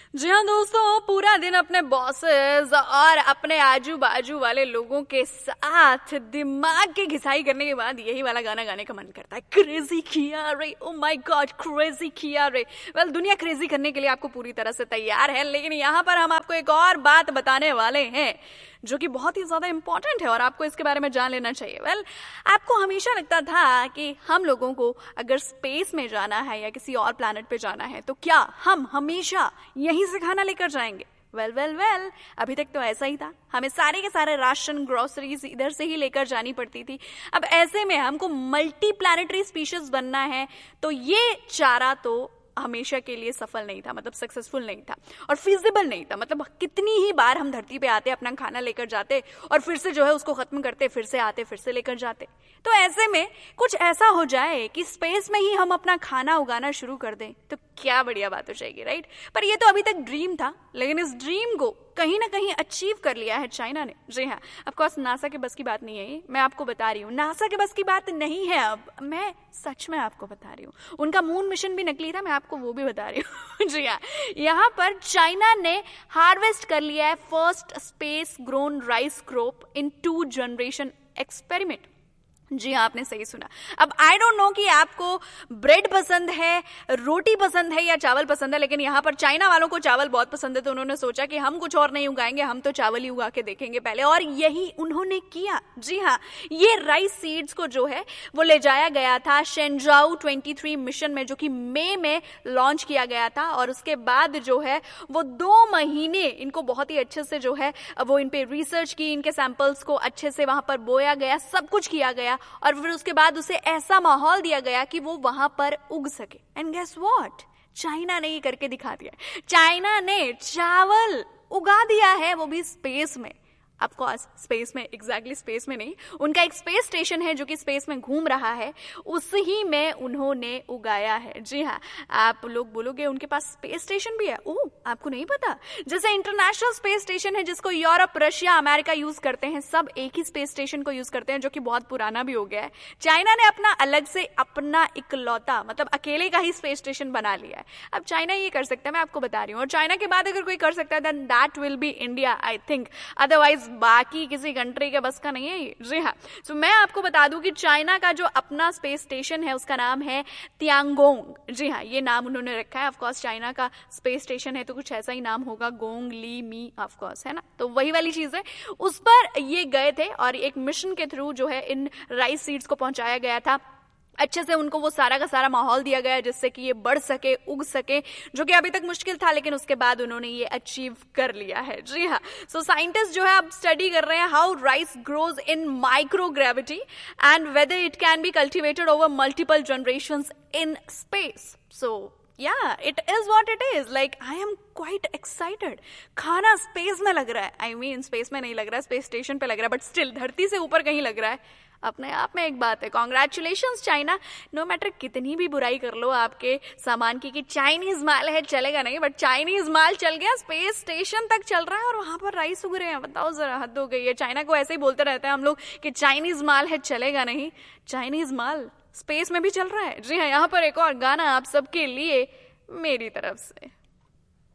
जी हाँ दोस्तों, पूरा दिन अपने बॉसेस और अपने आजू बाजू वाले लोगों के साथ दिमाग की घिसाई करने के बाद यही वाला गाना गाने का मन करता है। क्रेजी किया रे, ओ माय गॉड, क्रेजी किया रे। वेल, दुनिया क्रेजी करने के लिए आपको पूरी तरह से तैयार है, लेकिन यहाँ पर हम आपको एक और बात बताने वाले हैं जो कि बहुत ही ज्यादा इंपॉर्टेंट है और आपको इसके बारे में जान लेना चाहिए। वेल, आपको हमेशा लगता था कि हम लोगों को अगर स्पेस में जाना है या किसी और प्लैनेट पे जाना है तो क्या हम हमेशा यहीं से खाना लेकर जाएंगे? वेल, अभी तक तो ऐसा ही था। हमें सारे के सारे राशन, ग्रोसरीज इधर से ही लेकर जानी पड़ती थी। अब ऐसे में हमको मल्टी प्लैनेटरी स्पीशीज बनना है तो ये चारा तो हमेशा के लिए सफल नहीं था, मतलब सक्सेसफुल नहीं था और फिजिबल नहीं था। मतलब कितनी ही बार हम धरती पे आते, अपना खाना लेकर जाते और फिर से जो है उसको खत्म करते, फिर से आते, फिर से लेकर जाते। तो ऐसे में कुछ ऐसा हो जाए कि स्पेस में ही हम अपना खाना उगाना शुरू कर दें तो क्या बढ़िया बात हो जाएगी, राइट? पर ये तो अभी तक ड्रीम था, लेकिन इस ड्रीम को कहीं ना कहीं अचीव कर लिया है चाइना ने। जी हाँ, ऑफकोर्स नासा के बस की बात नहीं है ये, मैं आपको बता रही हूँ। नासा के बस की बात नहीं है, अब मैं सच में आपको बता रही हूँ। उनका मून मिशन भी नकली था, मैं आपको वो भी बता रही हूँ। जी हाँ, यहाँ पर चाइना ने हार्वेस्ट कर लिया है first space grown rice crop in 2 generation experiment. जी हाँ, आपने सही सुना। अब आई डोंट नो कि आपको ब्रेड पसंद है, रोटी पसंद है या चावल पसंद है, लेकिन यहाँ पर चाइना वालों को चावल बहुत पसंद है, तो उन्होंने सोचा कि हम कुछ और नहीं उगाएंगे, हम तो चावल ही उगा के देखेंगे पहले, और यही उन्होंने किया। जी हाँ, ये राइस सीड्स को जो है वो ले जाया गया था शेंजाओ 23 मिशन में, जो कि मई में लॉन्च किया गया था, और उसके बाद जो है वो 2 महीने इनको बहुत ही अच्छे से जो है वो इन पे रिसर्च की, इनके सैंपल्स को अच्छे से वहां पर बोया गया, सब कुछ किया गया, और फिर उसके बाद उसे ऐसा माहौल दिया गया कि वो वहां पर उग सके। एंड गेस व्हाट, चाइना ने ये करके दिखा दिया। चाइना ने चावल उगा दिया है, वो भी स्पेस में। ऑफ कोर्स स्पेस में, एग्जैक्टली स्पेस में नहीं, उनका एक स्पेस स्टेशन है जो कि स्पेस में घूम रहा है, उसी में उन्होंने उगाया है। जी हाँ, आप लोग बोलोगे उनके पास स्पेस स्टेशन भी है? ओह, आपको नहीं पता? जैसे इंटरनेशनल स्पेस स्टेशन है जिसको यूरोप, रशिया, अमेरिका यूज करते हैं, सब एक ही स्पेस स्टेशन को यूज करते हैं जो कि बहुत पुराना भी हो गया है। चाइना ने अपना अलग से अपना इकलौता, मतलब अकेले का ही स्पेस स्टेशन बना लिया है। अब चाइना ये कर सकता है, मैं आपको बता रही हूँ, और चाइना के बाद अगर कोई कर सकता है then that will be India, I think. Otherwise बाकी किसी कंट्री के बस का नहीं है ये। जी हाँ, तो मैं आपको बता दूं कि चाइना का जो अपना स्पेस स्टेशन है उसका नाम है तियांगोंग। जी हाँ, ये नाम उन्होंने रखा है। ऑफ कोर्स चाइना का स्पेस स्टेशन है तो कुछ ऐसा ही नाम होगा, gong Lee me, of course, है ना? तो वही वाली चीज है। उस पर ये गए थे और एक मिशन के थ्रू जो है इन राइस सीड्स को पहुंचाया गया था। अच्छे से उनको वो सारा का सारा माहौल दिया गया जिससे कि ये बढ़ सके, उग सके, जो कि अभी तक मुश्किल था, लेकिन उसके बाद उन्होंने ये अचीव कर लिया है। जी हाँ, सो साइंटिस्ट जो है अब स्टडी कर रहे हैं how rice grows in microgravity and whether it can be cultivated over multiple generations in space. So yeah, it is what it is. Like, I am quite excited. खाना space में लग रहा है, I mean स्पेस में नहीं लग रहा है, स्पेस स्टेशन पे लग रहा है, बट स्टिल धरती से ऊपर कहीं लग रहा है। अपने आप में एक बात है। कॉन्ग्रेचुलेशंस चाइना, नो मैटर कितनी भी बुराई कर लो आपके सामान की कि चाइनीज माल है, चलेगा नहीं, बट चाइनीज माल चल गया, स्पेस स्टेशन तक चल रहा है और वहां पर राइस उग रहे हैं। बताओ जरा, हद हो गई है। चाइना को ऐसे ही बोलते रहते हैं हम लोग कि चाइनीज माल है, चलेगा नहीं। चाइनीज माल स्पेस में भी चल रहा है। जी हाँ, यहाँ पर एक और गाना आप सबके लिए मेरी तरफ से।